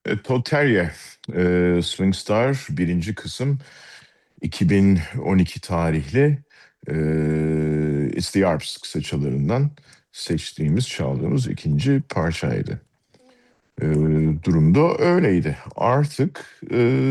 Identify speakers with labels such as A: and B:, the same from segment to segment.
A: Todd Terje, Swing Star birinci kısım 2012 tarihli It's the Arps kısaçalarından seçtiğimiz, çaldığımız ikinci parçaydı. E, Durumda öyleydi. Artık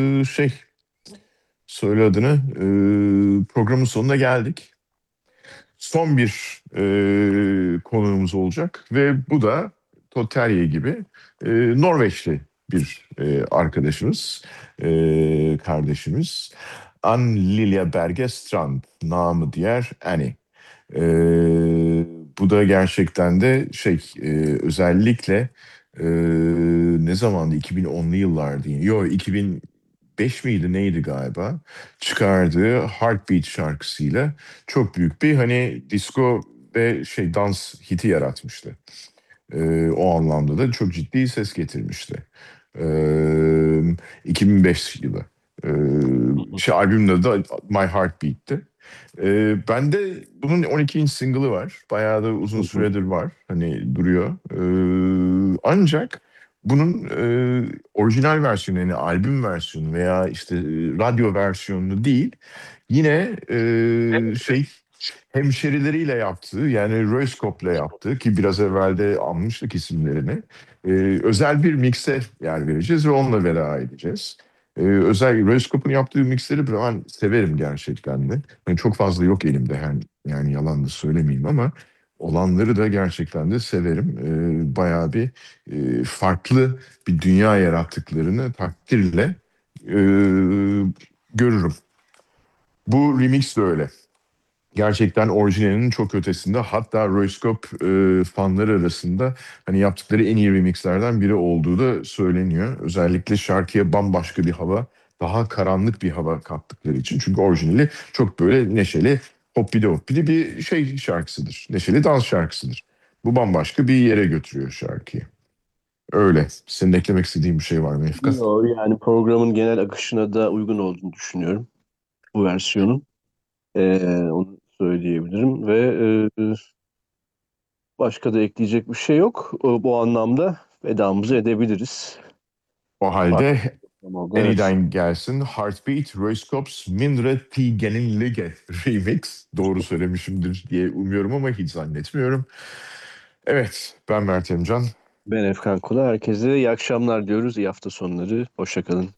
A: söyle adını, programın sonuna geldik. Son bir konuğumuz olacak ve bu da Todd Terje gibi Norveçli bir arkadaşımız, kardeşimiz. Ann Lilja Berge Strand, namı diğer Annie. E, Bu da gerçekten de özellikle e, ne zamandı? 2010'lu yıllardı. Yok, 2005 miydi neydi galiba? Çıkardığı Heartbeat şarkısıyla çok büyük bir hani disco ve dans hiti yaratmıştı. O anlamda da çok ciddi ses getirmişti. 2005 yılı. Ee,
B: Hı hı.
A: Albümün adı da My Heartbeat'ti. Ben de bunun 12 inç single'ı var. Bayağı da uzun
B: Hı hı.
A: süredir var. Hani duruyor. Ancak bunun orijinal versiyonu, yani albüm versiyonu veya radyo versiyonunu değil, yine hemşerileriyle yaptığı, yani Röskop'la yaptığı, ki biraz evvel de anmıştık isimlerini, özel bir mikse yer vereceğiz ve onunla veda edeceğiz. Özel Röskop'un yaptığı miksleri ben severim gerçekten de. Yani çok fazla yok elimde, yani yalan da söylemeyeyim ama olanları da gerçekten de severim. Bayağı bir farklı bir dünya yarattıklarını takdirle e, görürüm. Bu remix de öyle. Gerçekten orijinalinin çok ötesinde, hatta Röskop fanları arasında hani yaptıkları en iyi remixlerden biri olduğu da söyleniyor. Özellikle şarkıya bambaşka bir hava, daha karanlık bir hava kattıkları için. Çünkü orijinali çok böyle neşeli, hoppidi hoppidi bir şarkısıdır. Neşeli dans şarkısıdır. Bu bambaşka bir yere götürüyor şarkıyı. Öyle. Senin eklemek istediğin bir şey var mı Efkan?
B: Yo, yani programın genel akışına da uygun olduğunu düşünüyorum bu versiyonun. Onu söyleyebilirim ve başka da ekleyecek bir şey yok. Bu anlamda vedamızı edebiliriz.
A: O
B: Var.
A: halde
B: Tamam, evet.
A: Anytime gelsin. Heartbeat, Röskops, Mindre Tige'nin Lige remix. Doğru söylemişimdir diye umuyorum ama hiç zannetmiyorum. Evet, ben Mert Emcan.
B: Ben Efkan Kula. Herkese iyi akşamlar diyoruz. İyi hafta sonları. Hoşça kalın.